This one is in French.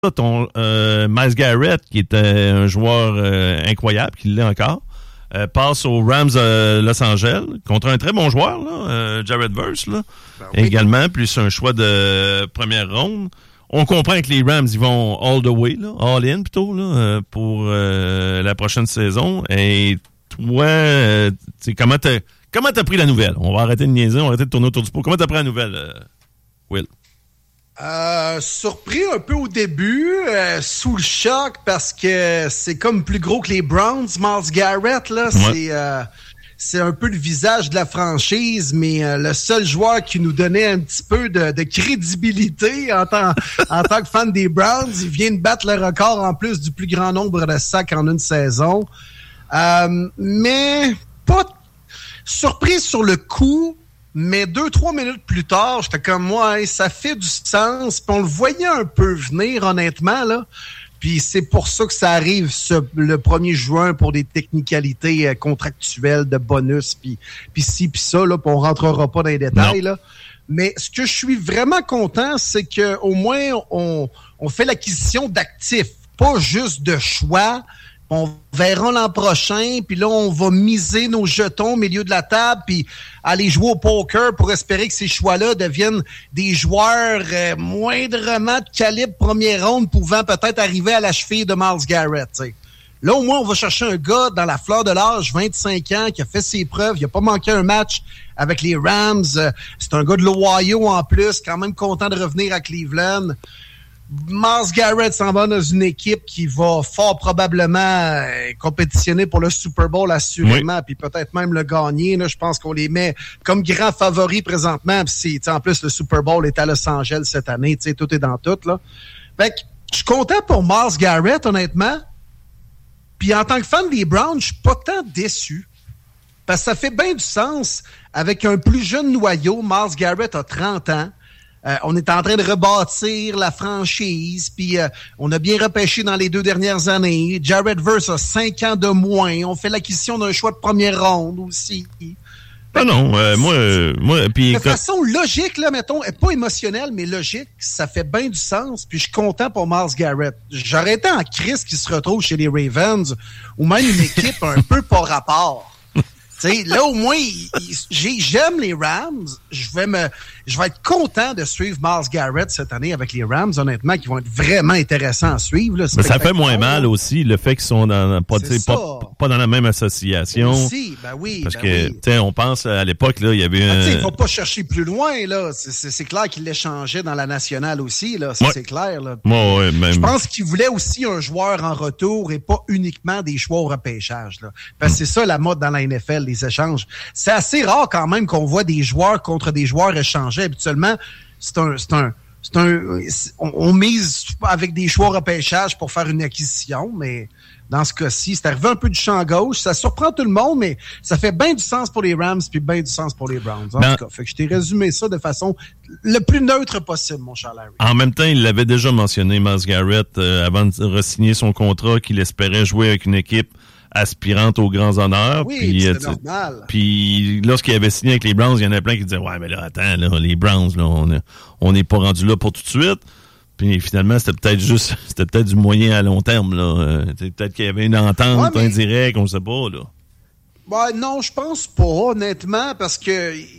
ton Myles Garrett, qui était un joueur incroyable, qui l'est encore, passe aux Rams Los Angeles contre un très bon joueur, là, Jared Verse, là, oui. Également, plus un choix de première ronde. On comprend que les Rams, ils vont all the way, là, all in plutôt, là, pour la prochaine saison. Et toi, comment t'as pris la nouvelle? On va arrêter de niaiser, on va arrêter de tourner autour du pot. Comment t'as pris la nouvelle, Will? Surpris un peu au début, sous le choc, parce que c'est comme plus gros que les Browns, Myles Garrett, là. Ouais. C'est un peu le visage de la franchise, mais le seul joueur qui nous donnait un petit peu de crédibilité en tant que fan des Browns, il vient de battre le record en plus du plus grand nombre de sacs en une saison. Mais pas surprise sur le coup. Mais 2-3 minutes plus tard, j'étais comme moi, hey, ça fait du sens. Puis on le voyait un peu venir, honnêtement, là. Puis c'est pour ça que ça arrive le 1er juin pour des technicalités contractuelles de bonus, puis ci, puis ça, là, puis on rentrera pas dans les détails, là. Mais ce que je suis vraiment content, c'est que au moins on fait l'acquisition d'actifs, pas juste de choix. On verra l'an prochain, puis là, on va miser nos jetons au milieu de la table, puis aller jouer au poker pour espérer que ces choix-là deviennent des joueurs moindrement de calibre première ronde, pouvant peut-être arriver à la cheville de Myles Garrett. T'sais. Là, au moins, on va chercher un gars dans la fleur de l'âge, 25 ans, qui a fait ses preuves. Il n'a pas manqué un match avec les Rams. C'est un gars de l'Ohio en plus, quand même content de revenir à Cleveland. Myles Garrett s'en va dans une équipe qui va fort probablement compétitionner pour le Super Bowl assurément, oui. Puis peut-être même le gagner. Là, je pense qu'on les met comme grands favoris présentement. Puis en plus, le Super Bowl est à Los Angeles cette année. Tout est dans tout. Là. Fait que je suis content pour Myles Garrett, honnêtement. Puis en tant que fan des Browns, je suis pas tant déçu. Parce que ça fait bien du sens. Avec un plus jeune noyau, Myles Garrett a 30 ans. On est en train de rebâtir la franchise, puis on a bien repêché dans les 2 dernières années. Jared Verse a 5 ans de moins. On fait l'acquisition d'un choix de première ronde aussi. Moi, puis... De façon logique, là, mettons, pas émotionnelle, mais logique, ça fait bien du sens, puis je suis content pour Myles Garrett. J'aurais été en crise qui se retrouve chez les Ravens, ou même une équipe un peu par rapport. T'sais, là, au moins, j'aime les Rams. Je vais être content de suivre Myles Garrett cette année avec les Rams, honnêtement, qui vont être vraiment intéressants à suivre. Là, mais ça fait moins mal aussi, le fait qu'ils sont pas dans la même association. Aussi, ben oui. Parce que, on pense à l'époque, là, il y avait il ne faut pas chercher plus loin, là. C'est clair qu'il l'échangeait dans la nationale aussi, là. Ça, c'est clair, là. Ouais, même. Je pense qu'il voulait aussi un joueur en retour et pas uniquement des choix au repêchage, là. Parce que c'est ça, la mode dans la NFL, les échanges. C'est assez rare quand même qu'on voit des joueurs contre des joueurs échangés. Habituellement, on mise avec des choix au repêchage pour faire une acquisition, mais dans ce cas-ci, c'est arrivé un peu du champ gauche. Ça surprend tout le monde, mais ça fait bien du sens pour les Rams puis bien du sens pour les Browns. En tout cas, fait que je t'ai résumé ça de façon le plus neutre possible, mon cher Larry. En même temps, il l'avait déjà mentionné, Myles Garrett, avant de re-signer son contrat, qu'il espérait jouer avec une équipe aspirante aux grands honneurs. Oui, puis, c'est normal. Puis lorsqu'il avait signé avec les Browns, il y en a plein qui disaient « Ouais, mais là, attends, là, les Browns, là, on n'est pas rendu là pour tout de suite. » Puis finalement, c'était peut-être du moyen à long terme, là. Peut-être qu'il y avait une entente indirecte, on ne sait pas, là. Ben non, je pense pas, honnêtement, parce que